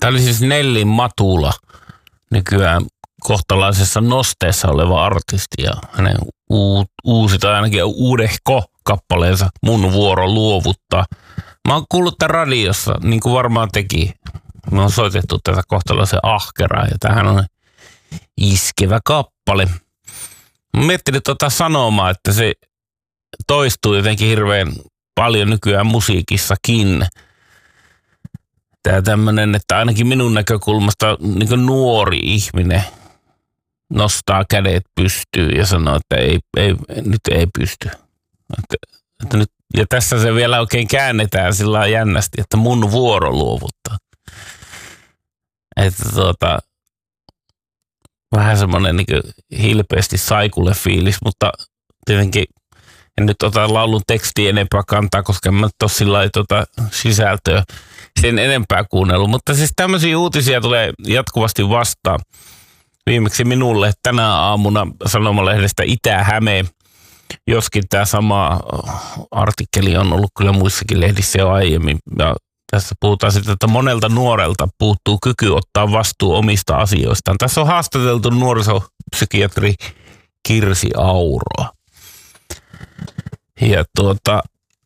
Tämä oli siis Nellin Matula, nykyään kohtalaisessa nosteessa oleva artisti ja hänen uusi tai ainakin uudehko kappaleensa Mun vuoro luovuttaa. Mä oon kuullut tämän radiossa, niin kuin varmaan teki. Me on soitettu tätä kohtalaisen ahkeraa ja tämähän on iskevä kappale. Mä miettinyt sanomaa, että se toistuu jotenkin hirveän paljon nykyään musiikissakin. Tää tämmönen, että ainakin minun näkökulmasta niin nuori ihminen nostaa kädet pystyyn ja sanoo, että nyt ei pysty. Että nyt, ja tässä se vielä oikein käännetään sillä jännästi, että mun vuoro luovuttaa. Että vähän semmoinen niin hilpeästi saikulle fiilis, mutta tietenkin en nyt ota laulun tekstiin enempää kantaa, koska en mä nyt ole sillä sisältöä sen enempää kuunnellut. Mutta siis tämmöisiä uutisia tulee jatkuvasti vastaan. Viimeksi minulle tänä aamuna sanomalehdestä Itä-Häme, joskin tämä sama artikkeli on ollut kyllä muissakin lehdissä jo aiemmin. Ja tässä puhutaan sitten, että monelta nuorelta puuttuu kyky ottaa vastuu omista asioistaan. Tässä on haastateltu nuorisopsykiatri Kirsi Auroa. Ja